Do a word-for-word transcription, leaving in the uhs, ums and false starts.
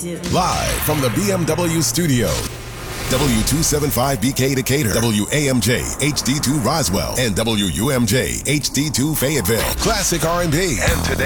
do. Live from the B M W studio. W two seventy-five B K Decatur, W A M J H D two Roswell, and W U M J H D two Fayetteville. Classic R and B. And today.